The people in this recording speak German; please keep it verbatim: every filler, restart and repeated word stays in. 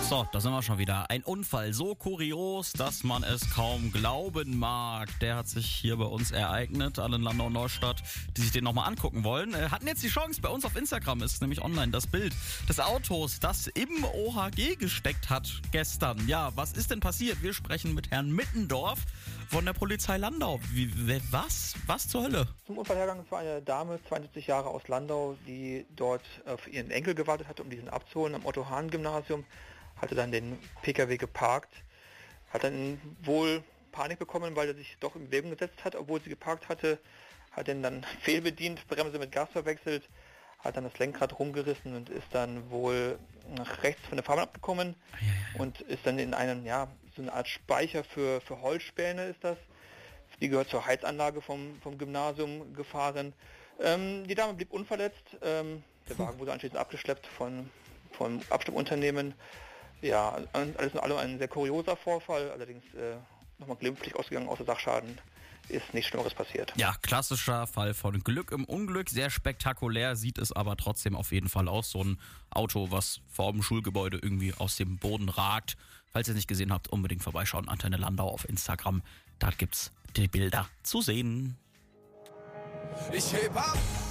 So, da sind wir schon wieder. Ein Unfall so kurios, dass man es kaum glauben mag. Der hat sich hier bei uns ereignet. Alle in Landau und Neustadt, die sich den nochmal angucken wollen, hatten jetzt die Chance. Bei uns auf Instagram ist nämlich online das Bild des Autos, das im O H G gesteckt hat gestern. Ja, was ist denn passiert? Wir sprechen mit Herrn Mittendorf von der Polizei Landau. Wie, was? Was zur Hölle? Zum Unfallhergang war eine Dame, zweiundsiebzig Jahre aus Landau, die dort auf ihren Enkel gewartet hatte, um diesen abzuholen am Otto-Hahn-Gymnasium. Hatte dann den P K W geparkt, hat dann wohl Panik bekommen, weil er sich doch in Bewegung gesetzt hat, obwohl sie geparkt hatte, hat ihn dann fehlbedient, Bremse mit Gas verwechselt, hat dann das Lenkrad rumgerissen und ist dann wohl nach rechts von der Fahrbahn abgekommen ja, ja, ja. und ist dann in einen, ja, so eine Art Speicher für, für Holzspäne ist das. Die gehört zur Heizanlage vom, vom Gymnasium gefahren. Ähm, die Dame blieb unverletzt, ähm, der Wagen wurde anschließend abgeschleppt von, vom Abschleppunternehmen. Ja, alles in allem ein sehr kurioser Vorfall, allerdings äh, nochmal glimpflich ausgegangen, außer Sachschaden ist nichts Schlimmeres passiert. Ja, klassischer Fall von Glück im Unglück, sehr spektakulär sieht es aber trotzdem auf jeden Fall aus. So ein Auto, was vor dem Schulgebäude irgendwie aus dem Boden ragt. Falls ihr es nicht gesehen habt, unbedingt vorbeischauen, Antenne Landau auf Instagram, da gibt's die Bilder zu sehen. Ich heb ab!